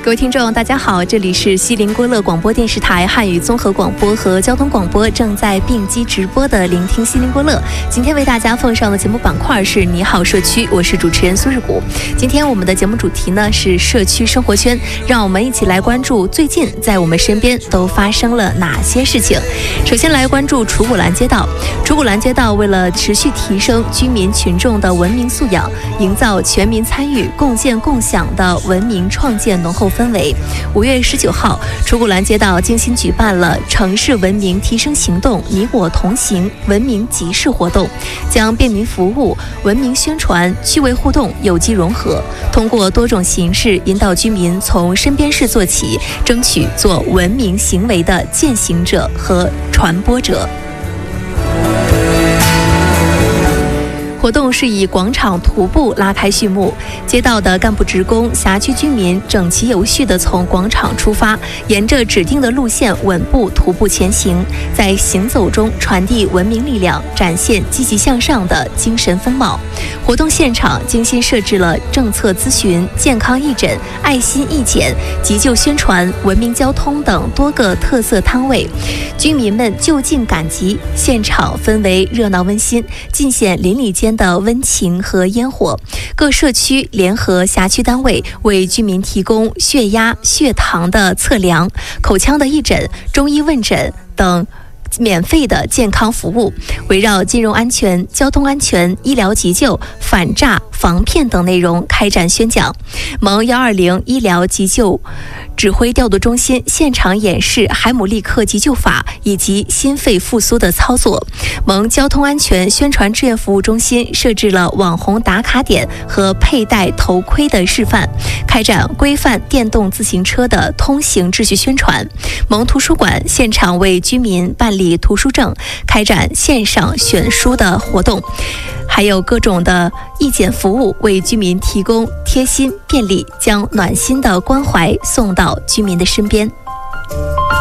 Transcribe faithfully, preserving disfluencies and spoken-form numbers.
各位听众大家好，这里是西林郭勒广播电视台汉语综合广播和交通广播正在并机直播的聆听西林郭勒。今天为大家奉上的节目板块是你好社区，我是主持人苏日谷。今天我们的节目主题呢是社区生活圈，让我们一起来关注最近在我们身边都发生了哪些事情。首先来关注楚古兰街道。楚古兰街道为了持续提升居民群众的文明素养，营造全民参与共建共享的文明创建浓厚氛围，五月十九号，楚古兰街道精心举办了城市文明提升行动你我同行文明集市活动，将便民服务、文明宣传、趣味互动有机融合，通过多种形式引导居民从身边事做起，争取做文明行为的践行者和传播者。活动是以广场徒步拉开序幕，街道的干部职工、辖区居民整齐有序地从广场出发，沿着指定的路线稳步徒步前行，在行走中传递文明力量，展现积极向上的精神风貌。活动现场精心设置了政策咨询、健康义诊、爱心义检、急救宣传、文明交通等多个特色摊位，居民们就近赶集，现场氛围热闹温馨，尽显邻里间的温情和烟火。各社区联合辖区单位为居民提供血压、血糖的测量、口腔的义诊、中医问诊等免费的健康服务，围绕金融安全、交通安全、医疗急救、反诈、防骗等内容开展宣讲。蒙幺二零医疗急救指挥调度中心现场演示海姆立克急救法以及心肺复苏的操作。蒙交通安全宣传志愿服务中心设置了网红打卡点和佩戴头盔的示范，开展规范电动自行车的通行秩序宣传。蒙图书馆现场为居民办理图书证，开展线上选书的活动，还有各种的义检服务，为居民提供贴心便利，将暖心的关怀送到居民的身边。